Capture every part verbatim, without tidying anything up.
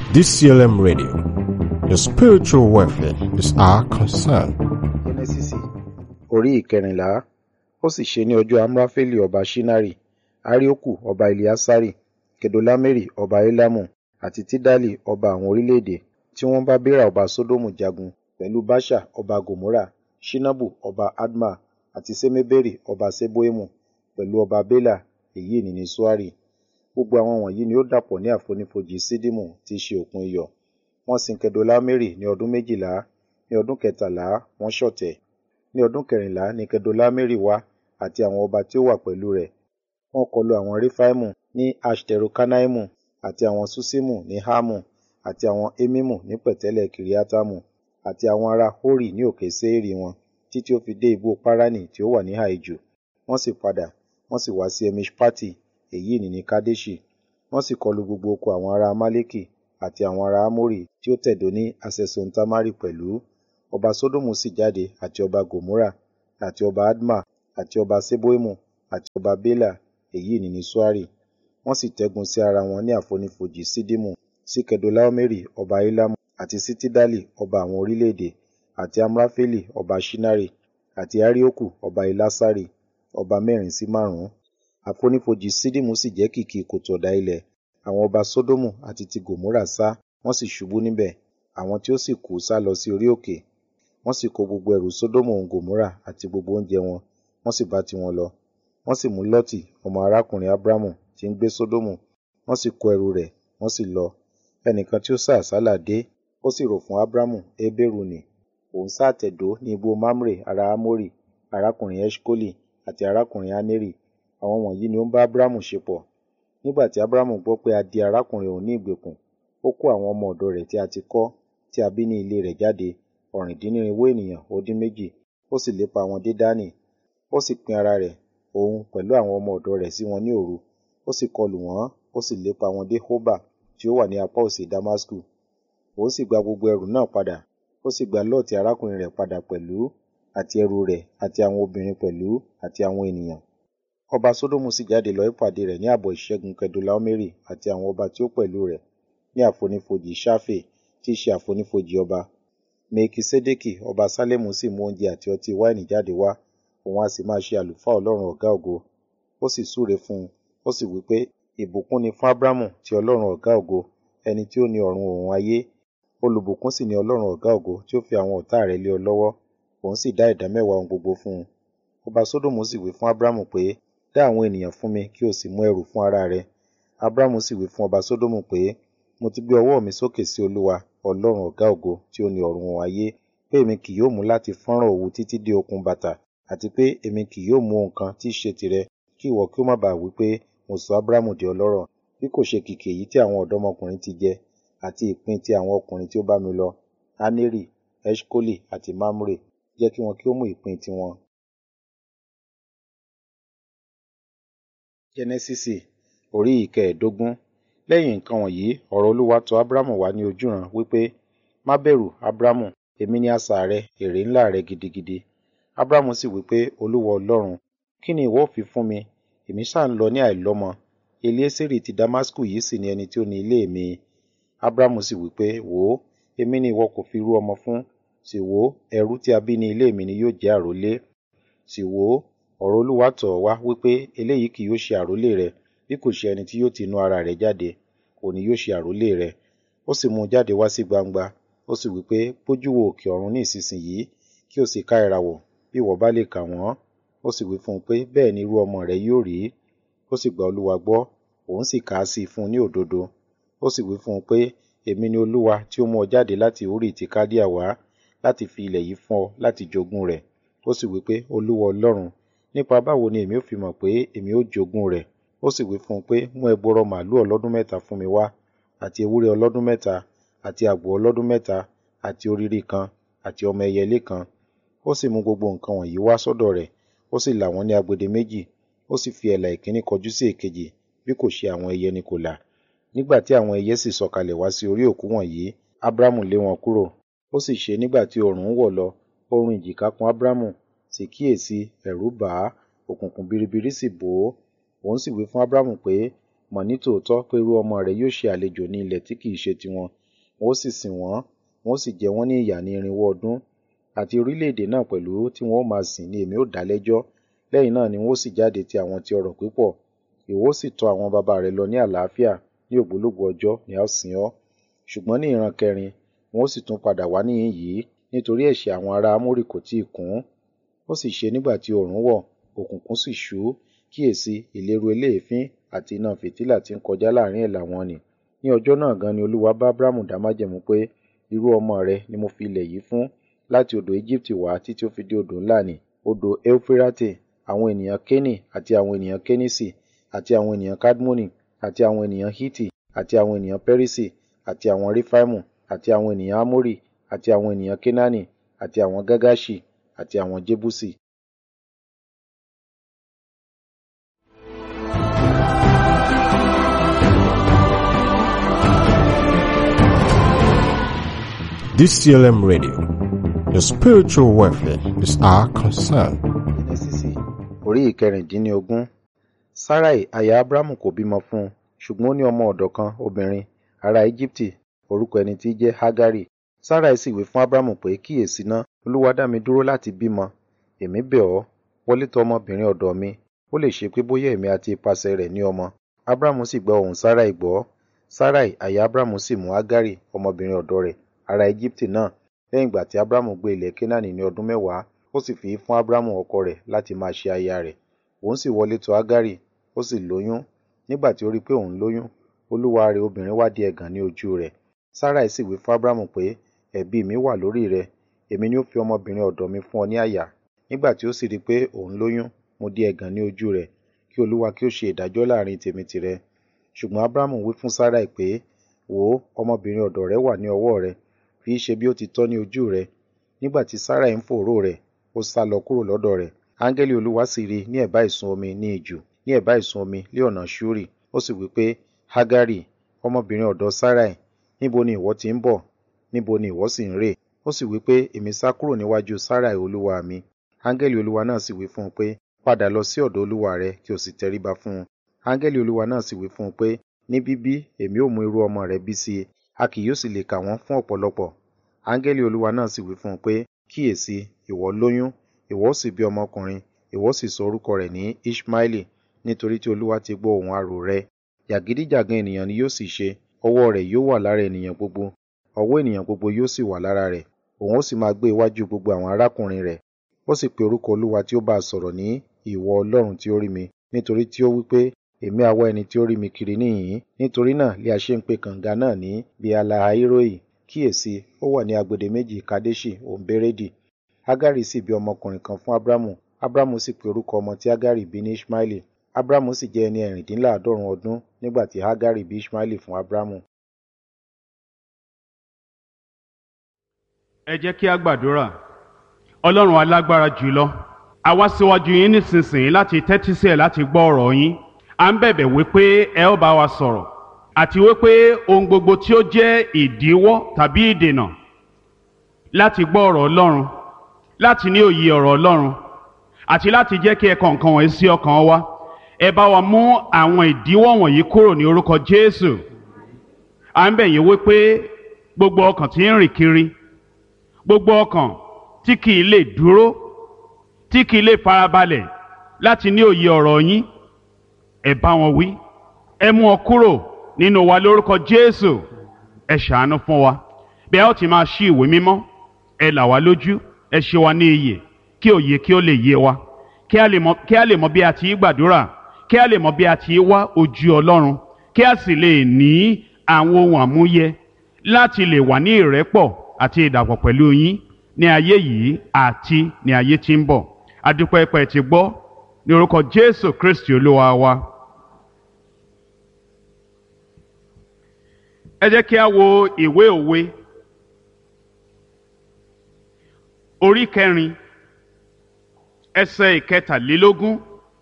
D C L M Radio. Your spiritual welfare is our concern. Jẹ́nẹ́sísì orí ìkẹrìnlá. Ó sì ṣe ní ọjọ́ Amrafeli ọba Ṣinari, Arioku ọba Eliasari, Kedolameri ọba Elamu, àti Tidali ọba àwọn orílẹ̀-èdè tí wọ́n bá Bera ọba Sodomu jagun pẹ̀lú Basha ọba Gomora, Shinabu ọba Adma, àti Semeberi ọba Seboimu pẹ̀lú ọba Bela, èyí ni ní Suari. Gbogbo àwọn wọ̀nyí ni ó dàpọ̀ ní àfonífojì Sidimu tí í ṣe òkun iyọ̀. Wọ́n sin Kedolameri ní ọdún méjìlá, ní ọdún kẹtàlá wọ́n ṣọ̀tẹ̀. Ní ọdún kẹrìnlá ni Kedolameri wá àti àwọn ọba tí ó wà pẹ̀lú rẹ̀. Wọ́n kọlu àwọn Refaimu ní Ashterokanaimu, àti àwọn Susimu ní Hamu, àti àwọn Emimu ní pẹ̀tẹ́lẹ̀ Kiriatamu, àti àwọn ará Hori ní òkè Seiri wọn, títí ó fi dé igbó Parani tí ó wà ní Haiju. Wọ́n sì padà, wọ́n sì wá sí Emishpati, èyí ni ní Kadeshi. Wọ́n sì kọlu gbogbo oko àwọn ará Amaleki àti àwọn ará Amori tí ó tẹ̀dó ní Asesontamari pẹ̀lú. Ọba Sodomu sì jáde, àti ọba Gomora, àti ọba Adma, àti ọba Seboimu, àti ọba Bela, èyí ni ní Suari. Wọ́n sì tẹ́gun sí ara wọn ní àfonífojì Sidimu, sí Kedolaomeri ọba Elamu, àti sí Tidali ọba àwọn orílẹ̀-èdè, àti Amrafeli ọba Ṣinari, àti Arioku ọba Elasari, ọba mẹ́rin sí márùn-ún. Àfonífojì Sidimu sì jẹ́ kìkì kòtò ọ̀dà ilẹ̀. Àwọn ọba Sodomu àti ti Gomora sá, wọ́n sì ṣubú níbẹ̀. Àwọn tí ó sì kú sá lọ sí orí òkè. Wọ́n sì kó gbogbo ẹrù Sodomu òun Gomora àti gbogbo oúnjẹ wọn, wọ́n sì bá tiwọn lọ. Wọ́n sì mú Lọ́tì ọmọ arákùnrin Abramu tí ń gbé Sodomu, wọ́n sì kó ẹrù rẹ̀, wọ́n sì lọ. Ẹnìkan tí ó sá àsálà dé, ó sì rò fún Abramu Heberu nì. Òun sá àtẹ̀dó ní igbó Mamre ará Amori, arákùnrin Eṣkoli, àti arákùnrin Aneri. Àwọn wọ̀nyí ni ó ń bá Abramu ṣepọ̀. Nígbà tí Abramu gbọ́ pé a di arákùnrin òun ní ìgbèkùn, ó kó àwọn ọmọ ọ̀dọ̀ rẹ̀ tí a ti kọ́, tí a bí ní ilé rẹ̀ jáde, ọ̀rìndínnírinwó ènìyàn ó dín méjì, ó sì lépa wọn dé Dani. Ó sì pín ara rẹ̀, òun pẹ̀lú àwọn ọmọ ọ̀dọ̀ rẹ̀ sí wọn ní òru. Ó sì kọlù wọ́n, ó sì lépa wọn dé Hoba tí ó wà ní apá òsì Damasku. Òun sì gba gbogbo ẹrù náà padà, ó sì gba Lọ́ọ̀tì arákùnrin rẹ̀ padà pẹ̀lú, àti ẹrù rẹ̀, àti àwọn obìnrin pẹ̀lú, àti àwọn ènìyàn. Ọba Sodomu sì jáde lọ ìpàdé rẹ̀ ní ààbọ̀ ìṣẹ́gun Kedolaomeri àti àwọn ọba tí ó pẹ̀lú rẹ̀, ní àfonífojì Ṣafe, tí í ṣe àfonífojì ọba. Mekisedeki ọba Salemu sì mú oúnjẹ àti ọtí wáìnì jáde wá, òun a sì máa ṣe àlùfáà Ọlọ́run ọ̀gá ògo. Ó sì súre fún un, ó sì wí pé, ìbùkún ni fún Abramu ti Ọlọ́run ọ̀gá ògo, ẹni tí ó ní ọ̀run òun ayé. Olùbùkún sì ni Ọlọ́run ọ̀gá ògo tí ó fi àwọn ọ̀tá rẹ̀ lé ọ lọ́wọ́. Òun sì dá ìdámẹ́wàá ohun gbogbo fún un. Ọba Sodomu sì wí fún Abramu pé, dá àwọn ènìyàn fún mi kí o sì mú ẹrù fún ara rẹ. Abramu sì wí fún ọba Sodomu pé, mo ti gbé ọwọ́ mi sókè sí Olúwa, Ọlọ́run ọ̀gá ògo tí ó ní ọ̀run òun ayé, pé èmi kì yóò mú láti fọ́nrán òwú títí dé okùn bàtà, àti pé èmi kì yóò mú ohun kan tí í ṣe tìrẹ, kí ìwọ kí ó má bàa wí pé mo sọ Abramu di ọlọ́rọ̀, bí kò ṣe kìkì èyí tí àwọn ọ̀dọ́mọkùnrin ti jẹ, àti ìpín ti àwọn ọkùnrin tí ó bá mi lọ, Aneri, Eṣkoli àti Mamre, jẹ́ kí wọn kí ó mú ìpín tiwọn. Jẹ́nẹ́sísì orí ìkẹẹ̀dógún. Lẹ́yìn nǹkan wọ̀nyí, ọ̀rọ̀ Olúwa tọ̀ Abramu wá ní ojúran wípé, má bẹ̀rù Abramu, èmi ni asà rẹ, èrè ńlá rẹ gidigidi. Abramu sì wípé, Olúwa Ọlọ́run, kí ni ìwọ ó fi fún mi? Èmi sá ń lọ ní àìlọ́mọ. Elieseri ti Damasku yìí sì ni ẹni tí ó ní ilé mi. Abramu sì wípé, wò ó, èmi ni ìwọ kò fi rú ọmọ fún. Sì wò ó, ẹrú tí a bí ní ilé mi ni yóò jẹ́ àrólé. Sì wò ó, ọ̀rọ̀ Olúwa tọ̀ wá wípé eléyìí kì yóò ṣe àrólé rẹ, bí kò ṣe ẹni tí yóò ti inú ara rẹ̀ jáde, òun ni yóò ṣe àrólé rẹ. Ó sì mú un jáde wá sí gbangba, ó sì wípé, bójú wo òkè ọ̀run ní ìsinsìnyí, kí o sì ká ìràwọ̀, bí ìwọ bá lè kà wọ́n. Ó sì wí fún un pé, bẹ́ẹ̀ ni irú ọmọ rẹ yóò rí. Ó sì gba Olúwa gbọ́, òun sì kà á sí fún un ní òdodo. Ó sì wí fún un pé, èmi ni Olúwa tí ó mú ọ jáde láti Uri ti Kaldea wá, láti fi ilẹ̀ yìí fún ọ láti jogún rẹ̀. Ó sì wí pé, Olúwa Ọlọ́run, nípa báwo ni èmi ó fi mọ̀ pé èmi ó jogún rẹ̀? Ó sì wí fún un pé, mú ẹgbọrọ màlúù ọlọ́dún mẹ́ta fún mi wá, àti ewúrẹ́ ọlọ́dún mẹ́ta, àti àgbò ọlọ́dún mẹ́ta, àti orírí kan, àti ọmọ ẹyẹlé kan. Ó sì mú gbogbo nǹkan wọ̀nyí wá sọ́dọ̀ rẹ̀, ó sì là wọ́n ní agbede méjì, ó sì fi ẹ̀là ìkíní kọjú sí èkejì, bí kò ṣe àwọn ẹyẹ ni kò là. Nígbà tí àwọn ẹyẹ sì sọ̀kalẹ̀ wá sí orí òkú wọ̀nyí, Abramu lé wọn kúrò. Ó sì ṣe nígbà tí oòrùn ń wọ̀ lọ, oorun ìjìká kùn Abramu, sì kíyèsí, ẹ̀rù bà á, òkùnkùn biribiri sì bò ó. Òun sì wí fún Abramu pé, mọ̀ ní tòótọ́ pé irú ọmọ rẹ yóò ṣe àlejò ní ilẹ̀ tí kìí ṣe tiwọn, wọn ó sì sìn wọ́n, wọn ó sì jẹ wọ́n ní ìyà ní irinwó ọdún. Àti orílẹ̀-èdè náà pẹ̀lú tí wọn ó máa sìn ni èmi ó dá lẹ́jọ́, lẹ́yìn náà ni wọn ó sì jáde ti àwọn ti ọrọ̀ pípọ̀. Ìwọ ó sì tọ̀ àwọn baba rẹ lọ ní àlàáfíà, ní ògbólógbòó ọjọ́ ni a ó sìn ọ́. Ṣùgbọ́n ní ìran kẹrin, wọn ó sì tún padà wá níhìn yìí, nítorí ẹ̀ṣẹ̀ àwọn ará Amórì kò tíì kún. Ó sì ṣe nígbà tí oòrùn wọ̀, òkùnkùn sì ṣú, kíyèsí ìléru eléèfín àti iná fìtílà tí ń kọjá láàrin ẹ̀là wọn nì. Ní ọjọ́ náà gan ni Olúwa bá Ábúráhámù dá májẹ̀mú pé, irú ọmọ rẹ ni mo fi ilẹ̀ yìí fún, láti odò Égíptì wá títí ó fi dé odò ńlá nì, odò Éufírátè, àwọn ènìyàn Kénì àti àwọn ènìyàn Kénísì, àti àwọn ènìyàn Kadmoni, àti àwọn ènìyàn Hítì, àti àwọn ènìyàn Pérísì, àti àwọn Réfáìmù, àti àwọn ènìyàn Ámórì, àti àwọn ènìyàn Kénáánì, àti àwọn Gágáṣì, àti àwọn Jébúsì. D C L M Radio. Your spiritual welfare is our concern. Jẹ́nẹ́sísì orí ìkẹrìndínlógún. Sáráì aya Ábúráhámù kò bímọ fún un, ṣùgbọ́n ó ní ọmọ ọ̀dọ̀ kan obìnrin ará Íjíbítì, orúkọ ẹni tí í jẹ́ Hágárì. Sáráì sì wí fún Ábúráhámù pé, kíyèsí ná, Olúwa dá mi dúró láti bímọ. Èmi bẹ̀ ọ́, wọlé tọ̀ ọmọbìnrin ọ̀dọ̀ mi, ó lè ṣe pé bóyá èmi àti ipasẹ̀ rẹ̀ ní ọmọ. Ábúráhámù sì gbọ́ ohùn Sáráì gbọ́. Sáráì aya Ábúráhámù sì mú Hágárì ọmọbìnrin ọ̀dọ̀ rẹ̀ ará Íjíbítì náà, lẹ́yìn ìgbà tí Ábúráhámù gbé ilẹ̀ Kénáánì ní ọdún mẹ́wàá, ó sì fi í fún Ábúráhámù ọkọ rẹ̀ láti máa ṣe aya rẹ̀. Òun sì wọlé tọ̀ Hágárì, ó sì lóyún. Nígbà tí ó rí pé òun lóyún, olúwa rẹ̀ obìnrin wá di ẹ̀gàn ní ojú rẹ̀. Sáráì sì wí fún Ábúráhámù pé, ẹ̀bi mi wà lórí rẹ, èmi ni ó fi ọmọbìnrin ọ̀dọ̀ mi fún ọ ní àyà. Nígbà tí ó sì rí pé òun lóyún, mo di ẹ̀gàn ní ojú rẹ̀, kí Olúwa kí ó ṣe ìdájọ́ láàrin tèmi tìrẹ. Ṣùgbọ́n Ábúráhámù wí fún Sáráì pé, wò ó, ọmọbìnrin ọ̀dọ̀ rẹ wà ní ọwọ́ rẹ, fi í ṣe bí ó ti tọ́ ní ojú rẹ. Nígbà tí Sáráì ń fòòró rẹ̀, ó sá lọ kúrò lọ́dọ̀ rẹ̀. Áńgẹ́lì Olúwa sì rí ní ẹ̀bá ìsun omi ní ijù, ní ẹ̀bá ìsun omi lé ọ̀nà Ṣúrì. Ó sì wí pé, Hágárì, ọmọbìnrin ọ̀dọ̀ Sáráì, níbo ni ìwọ ti ń bọ̀? Níbo ni ìwọ sì ń rè? Ó sì wí pé, èmi sá kúrò níwájú Sáráì olúwa mi. Áńgẹ́lì Olúwa náà sì wí fún un pé, padà lọ sí ọ̀dọ̀ olúwa rẹ kí o sì tẹríba fún un. Áńgẹ́lì Olúwa náà sì wí fún un pé, ní bíbí èmi ó mú irú ọmọ rẹ bí sí i, a kì yóò sì lè kà wọ́n fún ọ̀pọ̀lọpọ̀. Áńgẹ́lì Olúwa náà sì wí fún un pé, kíyèsí, ìwọ lóyún, ìwọ ó sì bí ọmọkùnrin, ìwọ ó sì sọ orúkọ rẹ̀ ní Iṣmaeli, nítorí tí Olúwa ti gbọ́ ohùn arò rẹ. Jàgídíjàgan ènìyàn ni yóò sì ṣe, ọwọ́ rẹ̀ yóò wà lára ènìyàn gbogbo, ọwọ́ ènìyàn gbogbo yóò sì wà lára rẹ̀, òun ó sì máa gbé iwájú gbogbo àwọn arákùnrin rẹ̀. Ó sì pe orúkọ Olúwa tí ó bá a sọ̀rọ̀ ní ìwọ Ọlọ́run tí ó rí mi, nítorí tí ó wí pé, èmi á wá ẹni tí ó rí mi kiri níhìn-ín. Nítorí náà lé a ṣe ń pe kànga náà ní Bealahairoi. Kíyèsí, ó wà ní agbede méjì Kadeṣi òun Bérédì. Hágárì sì bí ọmọkùnrin kan fún Ábúráhámù. Ábúráhámù sì pe orúkọ ọmọ tí Hágárì bí ní Iṣmaeli. Ábúráhámù sì jẹ́ ẹni ẹ̀rìndínláàádọ́rùn ọdún nígbà tí Hágárì bí Iṣmaeli fún Ábúráhámù. Ẹ jẹ́ kí a gbàdúrà. Ọlọ́run alágbára jùlọ, a wá síwájú yín nísinsìnyí láti tẹ́tí sí ẹ̀ láti gbọ́ ọ̀rọ̀ yín. À ń bẹ̀bẹ̀ wípé ẹ ó bá wa sọ̀rọ̀, àti wípé ohun gbogbo tí ó jẹ́ ìdíwọ́ tàbí ìdènà láti gbọ́ ọ̀rọ̀ Ọlọ́run, láti ní òye ọ̀rọ̀ Ọlọ́run, àti láti jẹ́ kí ẹ kọ nǹkan wọ̀nyí sí ọkàn wa, ẹ bá wa mú àwọn ìdíwọ́ wọ̀nyí kúrò ní orúkọ Jésù. À ń bẹ̀ yín wípé gbogbo ọkàn tí ń rìn kiri, gbogbo ọkàn tí kì í lè dúró, tí kì í lè farabalẹ̀ láti ní òye ọ̀rọ̀ yín, ẹ bá wọn wí, ẹ mú ọ kúrò nínú wa lórúkọ Jésù. Ẹ ṣàánú fún wa bí a ó ti máa ṣí ìwé mímọ́, ẹ là wá lójú, ẹ ṣe wa ní iyè, kí òye kí ó lè yé wa, kí a lè mọ kí a lè mọ bí a ti gbàdúrà, kí a lè mọ bí a ti wá ojú Ọlọ́run, kí a sì lè ní àwọn ohun àmúyẹ láti lè wà ní ìrẹ́pọ̀ àti ìdàpọ̀ pẹ̀lú yín ní ayé yìí àti ní ayé tí ń bọ̀. A dúpẹ́ pé ẹ ti gbọ́ ní orúkọ Jésù Kristi Olúwa wa. Ẹ jẹ́ kí a wo ìwé òwe orí kẹrin ẹsẹ̀ ìkẹtàlélógún.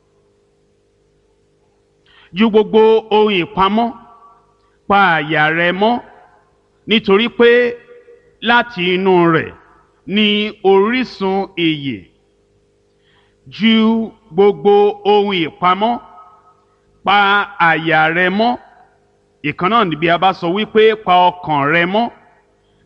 Ju gbogbo ohun ìpamọ́ pa àyà rẹ mọ́, nítorí pé láti inú rẹ̀ ni orísun ìyè. Ju gbogbo ohun ìpamọ́ pa àyà rẹ mọ́. Ìkan náà níbi a bá sọ wípé pa ọkàn rẹ mọ́,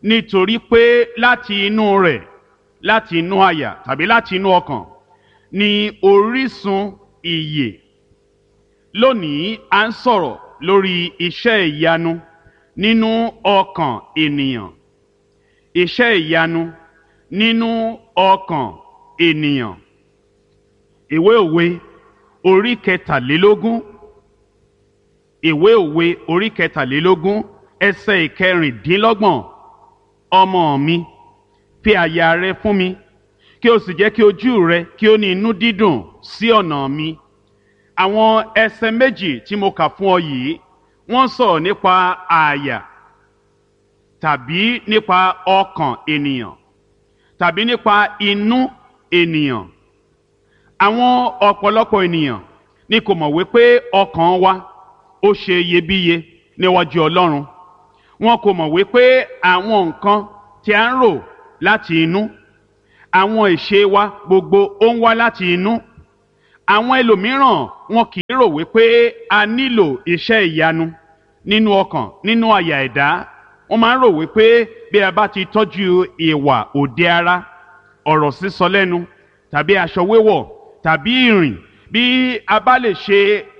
nítorí pé láti inú rẹ̀, láti inú àyà tàbí láti inú ọkàn ni orísun ìyè. Lónìí à ń sọ̀rọ̀ lórí iṣẹ́ ìyanu nínú ọkàn ènìyàn. Iṣẹ́ ìyanu nínú ọkàn ènìyàn. Ìwé òwe orí kẹtàlélógún. Ìwé òwe orí kẹtàlélógún ẹsẹ̀ ìkẹrìndínlọ́gbọ̀n. Ọmọ mi, fi àyà rẹ fún mi, kí o sì jẹ́ kí ojú rẹ kí ó ní inú dídùn sí ọ̀nà mi. Àwọn ẹsẹ̀ méjì tí mo kà fún ọ yìí, wọ́n sọ̀rọ̀ nípa àyà tàbí nípa ọkàn ènìyàn tàbí nípa inú ènìyàn. Àwọn ọ̀pọ̀lọpọ̀ ènìyàn ni kò mọ̀ wípé ọkàn wa ó ṣe iyebíye níwájú Ọlọ́run. Wọn kò mọ̀ wípé àwọn nǹkan tí a ń rò láti inú, àwọn ìṣe wa gbogbo ó ń wá láti inú. Àwọn ẹlòmíràn wọn kì í rò wípé a nílò iṣẹ́ ìyanu nínú ọkàn, nínú àyà ẹ̀dá. Wọ́n máa ń rò wípé bí a bá ti tọ́jú ìwà òde ara, ọ̀rọ̀ sísọ lẹ́nu tàbí aṣọ wíwọ̀ tàbí ìrìn, bí a bá lè ṣe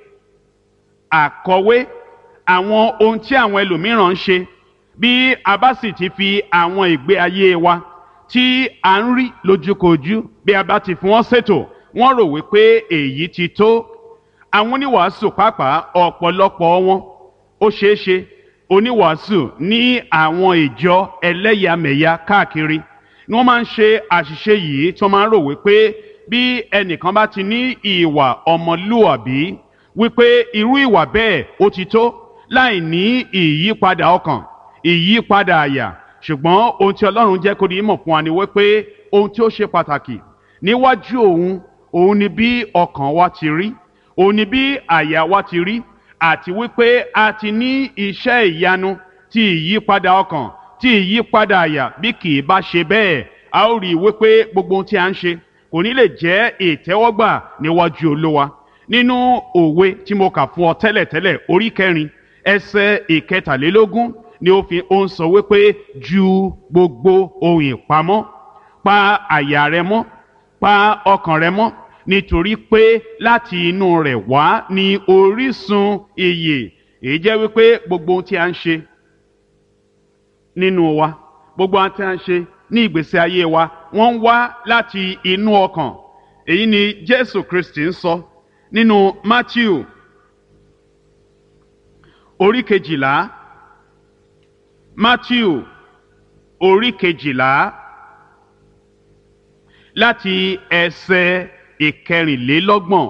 àkọwé àwọn ohun tí àwọn ẹlòmíràn ń ṣe, bí a bá sì ti fi àwọn ìgbé ayé wa tí a ń rí lójúkojú, bí a bá ti fi wọ́n ṣètò, wọ́n rò wípé èyí ti tó. Àwọn oníwàásù pàápàá, ọ̀pọ̀lọpọ̀ wọn ó ṣeé ṣe oníwàásù ní àwọn ìjọ ẹlẹ́yàmẹ̀yà káàkiri ni wọ́n máa ń ṣe àṣìṣe yìí, tí wọ́n máa ń rò wípé bí ẹnìkan bá ti ní ìwà ọmọlúwàbí, wípé irú ìwà bẹ́ẹ̀ ó ti tó, láì ní ìyípadà ọkàn, ìyípadà àyà. Ṣùgbọ́n ohun tí Ọlọ́run jẹ́ kó di mọ̀ fún wa ni wípé ohun tí ó ṣe pàtàkì níwájú òun, òun ni bí ọkàn wa ti rí, òun ni bí àyà wa ti rí, àti wípé a ti ní iṣẹ́ ìyanu tí ìyípadà ọkàn, tí ìyípadà àyà. Bí kì í bá ṣe bẹ́ẹ̀, a ó rí i wípé gbogbo ohun tí a ń ṣe kò ní lè jẹ́ ìtẹ́wọ́gbà níwájú Olúwa. Nínú òwe tí mo kà fún ọ tẹ́lẹ̀tẹ́lẹ̀ orí kẹrin ẹsẹ̀ ìkẹtàlélógún ni ó fi ó ń sọ wípé ju gbogbo ohun ìpamọ́, pa àyà rẹ mọ́, pa ọkàn rẹ mọ́, nítorí pé láti inú rẹ̀ wá ní orísun ìyè. Èyí jẹ́ wípé gbogbo ohun tí a ń ṣe nínú wa, gbogbo ohun tí a ń ṣe ní ìgbésí ayé wa, wọ́n ń wá láti inú ọkàn. Èyí ni Jésù Kristi ń sọ nínú Mátíù orí kejìlá. Mátíù orí kejìlá láti ẹsẹ̀ ìkẹrìnlélọ́gbọ̀n.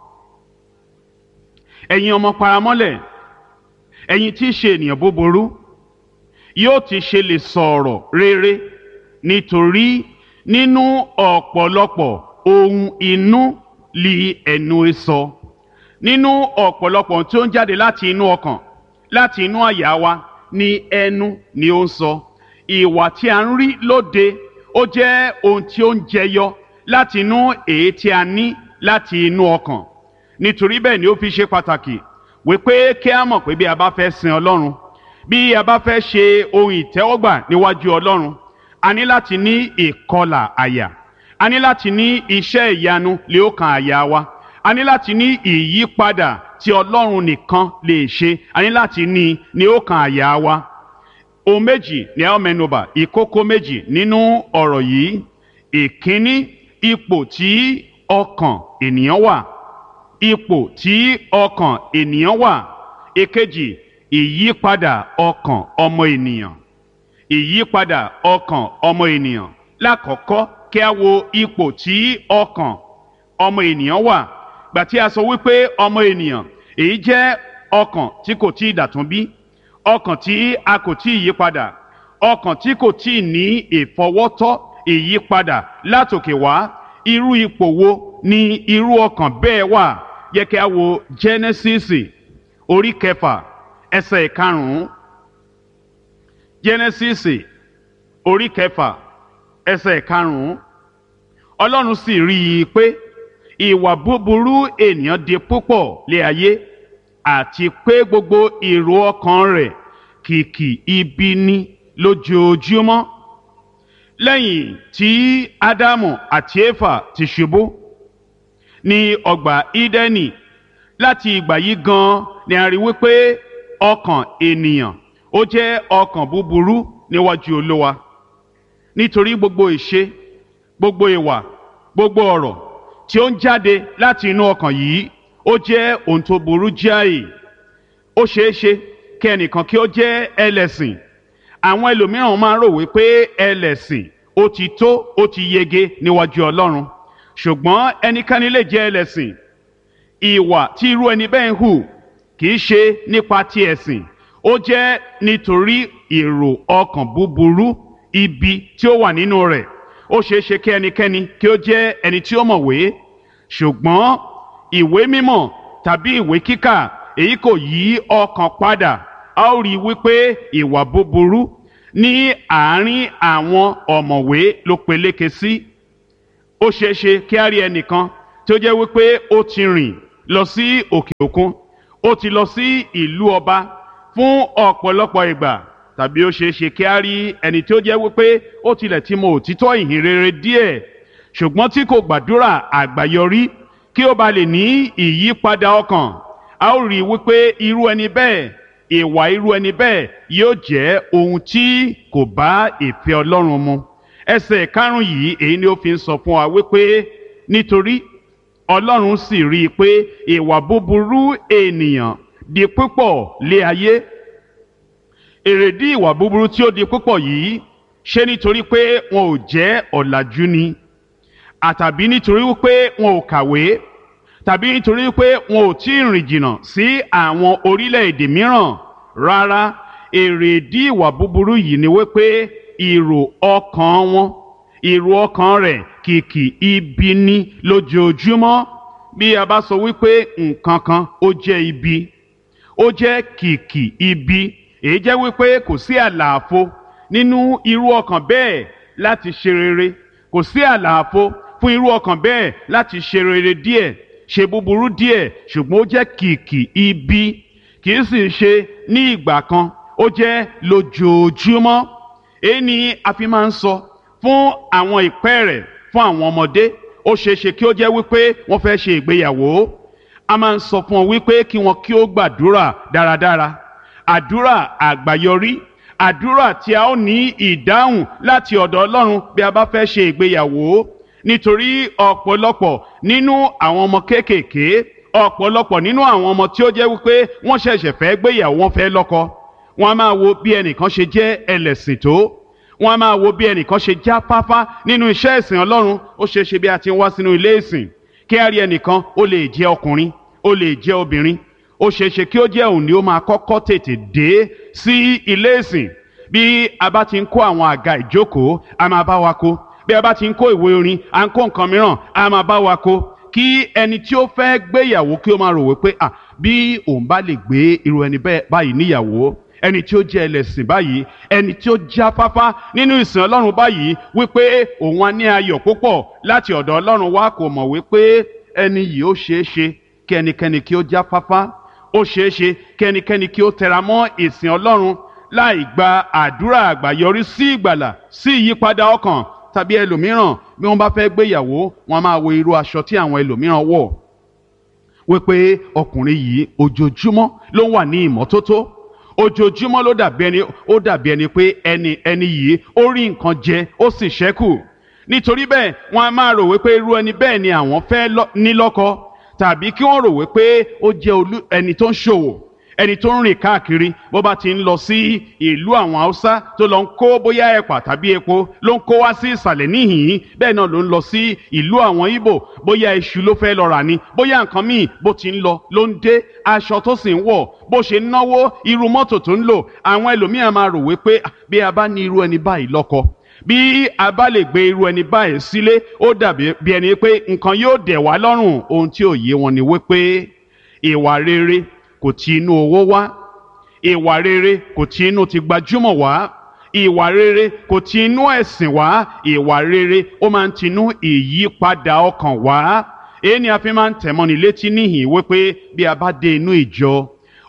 Ẹ̀yin ọmọ paramọ́lẹ̀, ẹ̀yin tí í ṣe ènìyàn búburú, yóò ti ṣe lè sọ̀rọ̀ rere, nítorí nínú ọ̀pọ̀lọpọ̀ ohun inú li ẹnu sọ. Nínú ọ̀pọ̀lọpọ̀ tí ó ń jáde láti inú ọkàn, láti inú àyà wa, ni ẹnu ni ó ń sọ. Ìwà tí a ń rí lóde ó jẹ́ ohun tí ó ń jẹyọ láti inú èyí tí a ní láti inú ọkàn. Nítorí bẹ́ẹ̀ ni ó fi ṣe pàtàkì wípé kí a mọ̀ pé bí a bá fẹ́ sin Ọlọ́run, bí a bá fẹ́ ṣe ohun ìtẹ́wọ́gbà níwájú Ọlọ́run, a ní láti ní ìkọlà àyà, a ní láti ní iṣẹ́ ìyanu lé ọkàn àyà wa, a ní láti ní ìyípadà tí Ọlọ́run nìkan lè ṣe, a ní láti ní ní ọkàn àyà wa. Ohun méjì ni a ó mẹ́nubà, ìkókó méjì nínú ọ̀rọ̀ yìí. Ìkíní, ipò tí ọkàn ènìyàn wà, ipò tí ọkàn ènìyàn wà. Èkejì, ìyípadà ọkàn ọmọ ènìyàn, ìyípadà ọkàn ọmọ ènìyàn. Lákọ̀ọ́kọ́, kí a wo ipò tí ọkàn ọmọ ènìyàn wà. Gbà tí a sọ wípé ọmọ ènìyàn, èyí jẹ́ ọkàn tí kò tí ì dàtún bí, ọkàn tí a kò tí ì yípadà, ọkàn tí kò tí ì ní ìfọwọ́tọ́ ìyípadà látòkè wá. Irú ipò wo ni irú ọkàn bẹ́ẹ̀ wà? Yẹ kí a wo Jẹ́nẹ́sísì orí kẹfà ẹsẹ̀ ìkarùn-ún. Jẹ́nẹ́sísì orí kẹfà ẹsẹ̀ ìkarùn-ún. Ọlọ́run sì rí i pé ìwà búburú ènìyàn di púpọ̀ lé ayé, àti pé gbogbo èrò ọkàn rẹ̀ kìkì ibi ni lójoojúmọ́. Lẹ́yìn tí Ádámù àti Éfà ti ṣubú ní ọgbà Ídẹ́nì, láti ìgbà yìí gan ni a rí wípé ọkàn ènìyàn ó jẹ́ ọkàn búburú níwájú Olúwa, nítorí gbogbo ìṣe, gbogbo ìwà, gbogbo ọ̀rọ̀ tí ó ń jáde láti inú ọkàn yìí ó jẹ́ ohun tó burú jáì. Ó ṣeé ṣe kí ẹnìkan kí ó jẹ́ ẹlẹ́sìn. Àwọn ẹlòmíràn máa ń rò wípé ẹlẹ́sìn ó ti tó, ó ti yege níwájú Ọlọ́run. Ṣùgbọ́n ẹnikẹ́ni lè jẹ́ ẹlẹ́sìn. Ìwà tí irú ẹni bẹ́ẹ̀ ń hù kì í ṣe nípa ti ẹ̀sìn, ó jẹ́ nítorí èrò ọkàn búburú, ibi tí ó wà nínú rẹ̀. Ó ṣeé ṣe kí ẹnikẹ́ni kí ó jẹ́ ẹni tí ó mọ̀wé, ṣùgbọ́n ìwé mímọ́ tàbí ìwé kíkà èyí kò yí ọkàn padà. A ó rí i wípé ìwà búburú ní àárín àwọn ọ̀mọ̀wé ló peléke sí. Ó ṣeé ṣe kí a rí ẹnìkan tí ó jẹ́ wípé ó ti rìn lọ sí òkè òkun, ó ti lọ sí ìlú ọba fún ọ̀pọ̀lọpọ̀ ìgbà, tàbí ó ṣeé ṣe kí a rí ẹni tí ó jẹ́ wípé ó tilẹ̀ ti mọ òtítọ́ ìhìn rere díẹ̀, ṣùgbọ́n tí kò gbàdúrà àgbáyọrí kí ó ba lè ní ìyípadà ọkàn. A ó rí i wípé irú ẹni bẹ́ẹ̀, ìwà irú ẹni bẹ́ẹ̀ yóò jẹ́ ohun tí kò bá ìfẹ́ Ọlọ́run mu. Ẹsẹ̀ karùn-ún yìí èyí ni ó fi ń sọ fún wa wípé nítorí Ọlọ́run sì rí i pé ìwà búburú ènìyàn di púpọ̀ lé ayé. Èrèdí ìwà búburú tí ó di púpọ̀ yìí, ṣé nítorí pé wọn ò jẹ́ ọ̀làjú ni? Àtàbí nítorí wípé wọn ò kàwé? Tàbí nítorí wípé wọn ò tí ì rìn jìnnà sí àwọn orílẹ̀-èdè mìíràn? Rárá, èrèdí ìwà búburú yìí ni wípé èrò ọkàn wọn, èrò ọkàn rẹ̀ kìkì ibi ní lójoojúmọ́. Bí a bá sọ wípé nǹkan kan ó jẹ́ ibi, ó jẹ́ kìkì ibi, èyí jẹ́ wípé kò sí àlàfo nínú irú ọkàn bẹ́ẹ̀ láti ṣe rere, kò sí àlàfo fún irú ọkàn bẹ́ẹ̀ láti ṣe rere díẹ̀, ṣe búburú díẹ̀, ṣùgbọ́n ó jẹ́ kìkì ibi, kì í sì ṣe ní ìgbà kan, ó jẹ́ lójoojúmọ́. Èyí ni a fi máa ń sọ fún àwọn ìpẹ́ẹ̀rẹ̀, fún àwọn ọmọdé. Ó ṣeé ṣe kí ó jẹ́ wípé wọ́n fẹ́ ṣe ìgbéyàwó. A máa ń sọ fún wọn wípé kí wọn kí ó gbàdúrà dáradára, àdúrà àgbáyọrí, àdúrà tí a ó ní ìdáhùn láti ọ̀dọ̀ Ọlọ́run bí a bá fẹ́ ṣe ìgbéyàwó. Nítorí ọ̀pọ̀lọpọ̀ nínú àwọn ọmọ kéékèèké, ọ̀pọ̀lọpọ̀ nínú àwọn ọmọ tí ó jẹ́ wípé wọ́n ṣẹ̀ṣẹ̀ fẹ́ gbéyàwó, wọ́n fẹ́ lọ́kọ, wọ́n á máa wo bí ẹnìkan ṣe jẹ́ ẹlẹ́sìn tó, wọ́n á máa wo bí ẹnìkan ṣe jáfáfá nínú iṣẹ́ ìsìn Ọlọ́run. Ó ṣeé ṣe bí a ti ń wá sínú ilé ìsìn kí a rí ẹnìkan, ó lè jẹ́ ọkùnrin, ó lè jẹ́ obìnrin, ó ṣeé ṣe kí ó jẹ́ òun ni ó máa kọ́kọ́ tètè dé sí ilé ìsìn. Bí a bá ti ń kó àwọn àga ìjókòó, a máa bá wa kó. Bí a bá ti ń kó ìwé orin, à ń kó nǹkan mìíràn, a máa bá wa kó. Kí ẹni tí ó fẹ́ gbéyàwó kí ó máa rò wípé à bí òun bá lè gbé irú ẹni báyìí níyàwó, ẹni tí ó jẹ́ ẹlẹ́sìn báyìí, ẹni tí ó jáfáfá nínú ìsìn Ọlọ́run báyìí, wípé òun á ní ayọ̀ púpọ̀ láti ọ̀dọ̀ Ọlọ́run wá, kò mọ̀ wípé ẹni yìí ó ṣeé ṣe kí ẹnikẹ́ni kí ó jáfáfá, ó ṣeé ṣe kí ẹnikẹ́ni kí ó tẹra mọ́ ìsìn Ọlọ́run láì gba àdúrà àgbáyọrí sí ìgbàlà, sí ìyípadà ọkàn. Tàbí ẹlòmíràn bí wọ́n bá fẹ́ gbéyàwó, wọ́n máa wo irú aṣọ tí àwọn ẹlòmíràn wọ̀, wípé ọkùnrin yìí ojoojúmọ́ ló wà ní ìmọ́tótó, ojoojúmọ́ ló dàbí ẹni ó dàbí ẹni pé ẹni ẹni yìí ó rí nǹkan jẹ ó sì ṣẹ́kù. Nítorí bẹ́ẹ̀ wọ́n á máa rò wípé irú ẹni bẹ́ẹ̀ ni àwọn fẹ́ ní lọ́kọ, tàbí kí wọ́n rò wípé ó jẹ́ olú ẹni tó ń ṣòwò, ẹni tó ń rìn káàkiri. Bó bá ti ń lọ sí ìlú àwọn Haúsá tó lọ ń kó bóyá ẹ̀pà tàbí epo ló ń kó wá sí ìsàlẹ̀ níhìn-ín, bẹ́ẹ̀ náà ló ń lọ sí ìlú àwọn Ìgbò, bóyá iṣu ló fẹ́ lọ rà ni, bóyá nǹkan míì, bó ti ń lọ ló ń dé, aṣọ tó sì ń wọ̀, bó ṣe ń náwó, irú mọ́tò tó ń lò. Àwọn ẹlòmíràn máa rò wípé bí a bá ní irú ẹni báyìí lọ́kọ, bí a bá lè gbé irú ẹni báyìí sílé, ó dàbí bí ẹni pé nǹkan yóò dẹ̀ wá lọ́rùn. Ohun tí ò yé wọn ni wípé ìwà rere kò ti inú owó wá, ìwà rere kò ti inú ti gbajúmọ̀ wá, ìwà rere kò ti inú ẹ̀sìn wá, ìwà rere ó máa ń tinú ìyípadà ọkàn wá. Èyí ni a fi máa ń tẹ̀mọ́ni létí níhìn wípé bí a bá dé inú ìjọ,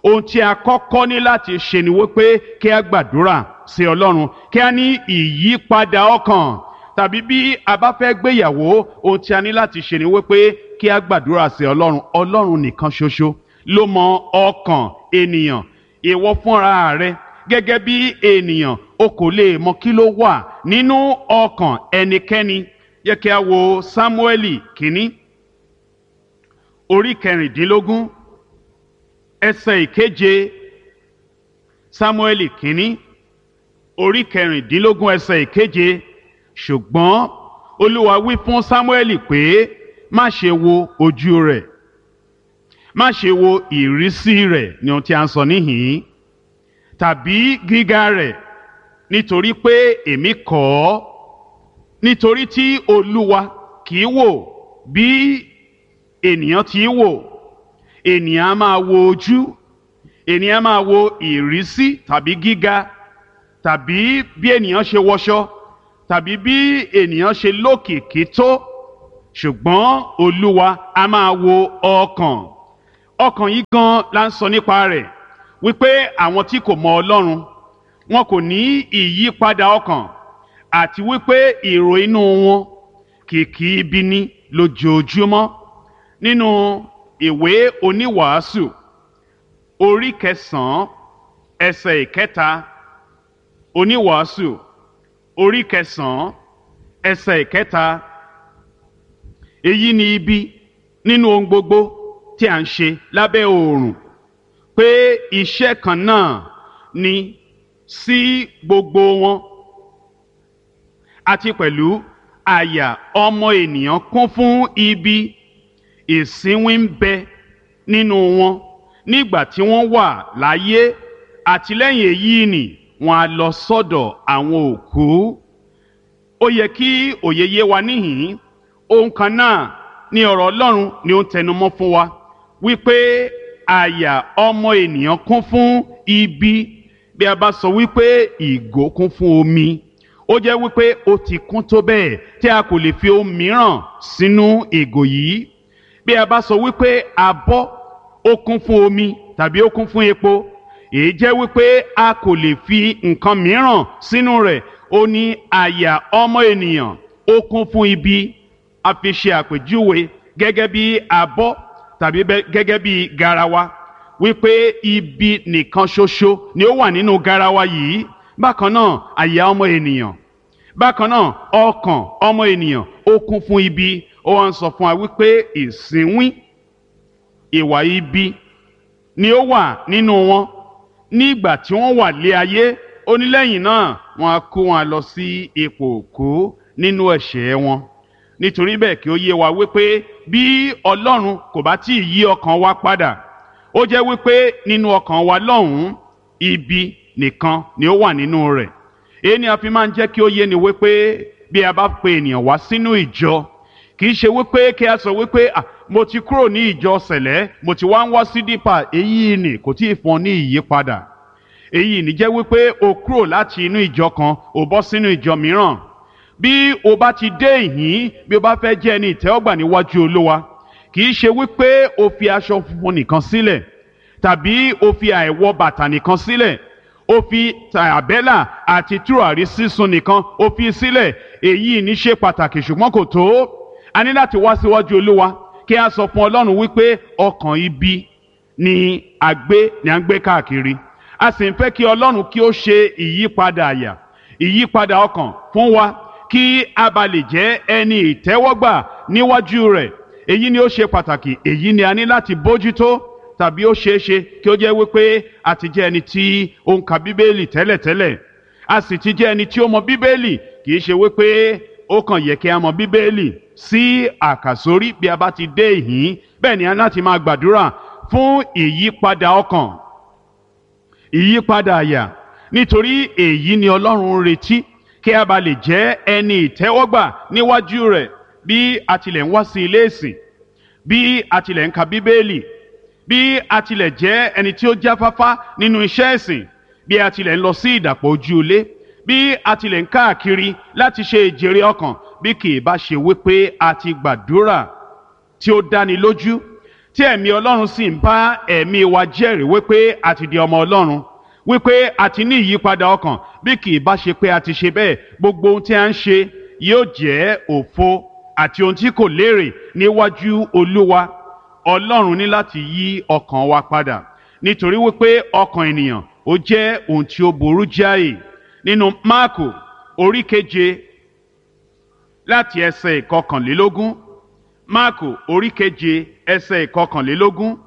ohun tí a kọ́kọ́ ní láti ṣe ni wípé kí a gbàdúrà sí Ọlọ́run, kí a ní ìyípadà ọkàn. Tàbí bí a bá fẹ́ gbéyàwó, ohun tí a ní láti ṣe ni wípé kí a gbàdúrà sí Ọlọ́run. Ọlọ́run nìkan ṣoṣo ló mọ ọkàn ènìyàn. Ìwọ fúnra rẹ gẹ́gẹ́ bí ènìyàn, o kò lè mọ kí ló wà nínú ọkàn ẹnikẹ́ni. Yẹ kí a wo Sámúẹ́lì kínní orí kẹrìndínlógún ẹsẹ̀ ìkeje. Sámúẹ́lì kínní orí kẹrìndínlógún ẹsẹ̀ ìkeje. Ṣùgbọ́n Olúwa wí fún Sámúẹ́lì pé má ṣe wo ojú rẹ̀, má ṣe wo ìrísí rẹ̀, ní ohun tí a ń sọ níhìn-ín, tàbí gíga rẹ̀, nítorí pé èmi kọ̀ ọ́. Nítorí tí Olúwa kì í wò bí ènìyàn ti í wò. Ènìyàn á máa wo ojú, ènìyàn á máa wo ìrísí tàbí gíga, tàbí bí ènìyàn ṣe wọṣọ, tàbí bí ènìyàn ṣe lókìkí tó. Ṣùgbọ́n Olúwa á máa wo ọkàn. Ọkàn yìí gan la ń sọ nípa rẹ̀, wípé àwọn tí kò mọ Ọlọ́run wọn kò ní ìyípadà ọkàn, àti wípé èrò inú wọn kìkì ibi ni lójoojúmọ́. Nínú ìwé Oníwàásù orí kẹsàn-án ẹsẹ̀ ìkẹta, Oníwàásù orí kẹsàn-án ẹsẹ̀ ìkẹta. Èyí ni ibi nínú ohun gbogbo tí a ń ṣe lábẹ́ oòrùn, pé iṣẹ́ kan náà ni sí gbogbo wọn, àti pẹ̀lú àyà ọmọ ènìyàn kún fún ibi. Ìsínwín ń bẹ nínú wọn nígbà tí wọ́n wà láyé, àti lẹ́yìn èyí ni wọ́n á lọ sọ́dọ̀ àwọn òkú. Ó yẹ kí òye yé wa níhìn-ín. Ohun kan náà ni ọ̀rọ̀ Ọlọ́run ni ó ń tẹnumọ́ fún wa, wípé àyà ọmọ ènìyàn kún fún ibi. Bí a bá sọ wípé ìgò kún fún omi, ó jẹ́ wípé ó ti kún tó bẹ́ẹ̀ tí a kò lè fi ohun mìíràn sínú ìgò yìí. Bí a bá sọ wípé abọ́ ó kún fún omi tàbí ó kún fún epo, èyí jẹ́ wípé a kò lè fi nǹkan mìíràn sínú rẹ̀. Ó ní àyà ọmọ ènìyàn ó kún fún ibi. A fi ṣe àpèjúwe gẹ́gẹ́ bí abọ́ tàbí gẹ́gẹ́ bí garawa, wípé ibi nìkan ṣoṣo ni ó wà nínú garawa yìí. Bákan náà àyà ọmọ ènìyàn, bákan náà ọkàn ọmọ ènìyàn ó kún fún ibi. Ó wá ń sọ fún wa wípé ìsínwín, ìwà ibi ni ó wà nínú wọn nígbà tí wọ́n wà lé ayé. Ó ní lẹ́yìn náà wọ́n á kó wọn lọ sí ipò òkú nínú ẹ̀ṣẹ̀ wọn. Nítorí bẹ́ẹ̀ kí ó yé wa wípé bí Ọlọ́run kò bá tí ì yí ọkàn wa padà, ó jẹ́ wípé nínú ọkàn wa lọ́hùn-ún ibi nìkan ni ó wà nínú rẹ̀. Èyí ni a fi máa ń jẹ́ kí ó yé ni wípé bí a bá pe ènìyàn wá sínú ìjọ, kì í ṣe wípé kí a sọ wípé ah mo ti kúrò ní ìjọ sẹ̀lẹ́, mo ti wá ń wá sí dípà. Èyí ni kò tí ì fún ọ ní ìyípadà. Èyí ni jẹ́ wípé o kúrò láti inú ìjọ kan o bọ́ sínú ìjọ mìíràn. Bí o bá ti dé ìhín, bí o bá fẹ́ jẹ́ ẹni ìtẹ́wọ́gbà níwájú Olúwa, kì í ṣe wípé o fi aṣọ funfun nìkan sílẹ̀, tàbí o fi àìwọ bàtà nìkan sílẹ̀, o fi tàbẹ́là àti tùràrí sísun nìkan o fi sílẹ̀. Èyí ní ṣe pàtàkì ṣùgbọ́n kò tó. A ní láti wá síwájú Olúwa kí a sọ fún Ọlọ́run wípé ọkàn ibi ni a gbé ni a ń gbé káàkiri. A sì ń fẹ́ kí Ọlọ́run kí ó ṣe ìyípadà àyà, ìyípadà ọkàn fún wa, kí a bá lè jẹ́ ẹni ìtẹ́wọ́gbà níwájú rẹ̀. Èyí ni ó ṣe pàtàkì. Èyí ni a ní láti bójútó. Tàbí ó ṣeé ṣe kí ó jẹ́ wípé a ti jẹ́ ẹni tí ó ń ka Bíbélì tẹ́lẹ̀tẹ́lẹ̀, a sì ti jẹ́ ẹni tí ó mọ Bíbélì. Kì í ṣe wípé ó kàn yẹ kí a mọ Bíbélì sí àkàsórí bí a bá ti dé ìhín. Bẹ́ẹ̀ ni a láti máa gbàdúrà fún ìyípadà ọkàn, ìyípadà àyà, nítorí èyí ni Ọlọ́run ń retí, kí a bá lè jẹ́ ẹni ìtẹ́wọ́gbà níwájú rẹ̀. Bí a tilẹ̀ ń wá sí ilé ìsìn, bí a tilẹ̀ ń ka Bíbélì, bí a tilẹ̀ jẹ́ ẹni tí ó jáfáfá nínú iṣẹ́ ìsìn, bí a tilẹ̀ ń lọ sí ìdàpọ̀ ojú ilé, bí a tilẹ̀ ń káàkiri láti ṣe ìjèrè ọkàn, bí kì í bá ṣe wípé a ti gbàdúrà tí ó dáni lójú, tí ẹ̀mí ọlọ́run sì ń bá ẹ̀mí wa jẹ́rìí wípé a ti di ọmọ ọlọ́run, wípé a ti ní ìyípadà ọkàn, bí kì í bá ṣe pé a ti ṣe bẹ́ẹ̀, gbogbo ohun tí a ń ṣe yóò jẹ́ òfo àti ohun tí kò lérè níwájú Olúwa. Ọlọ́run ní láti yí ọkàn wa padà, nítorí wípé ọkàn ènìyàn ó jẹ́ ohun tí ó burú jáì. Nínú Máàkù orí keje láti ẹsẹ̀ ìkọkànlélógún, Máàkù orí keje ẹsẹ̀ ìkọkànlélógún.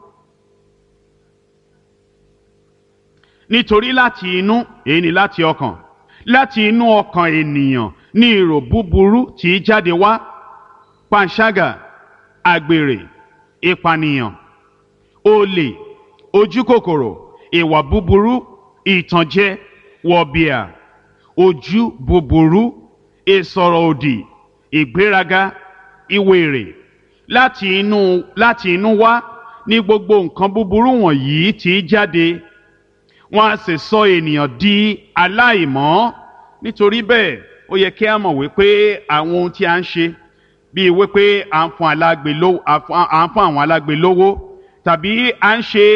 Nítorí láti inú, èyí ni láti ọkàn, láti inú ọkàn ènìyàn ní èrò búburú tí í jáde wá: panṣágà, àgbèrè, ìpànìyàn, olè, ojúkòkòrò, ìwà búburú, ìtànjẹ, wọ̀bìà, ojú búburú, ìsọ̀rọ̀ òdì, ìgbéraga, ìwèrè. Láti inú láti inú wá ní gbogbo nǹkan búburú wọ̀nyí tí í jáde, wọ́n á sì sọ ènìyàn di aláìmọ́. Nítorí bẹ́ẹ̀, ó yẹ kí a mọ̀ wípé àwọn ohun tí a ń ṣe, bíi wípé à ń fún alágbe lówó, à ń fún àwọn alágbe lówó, tàbí à ń ṣe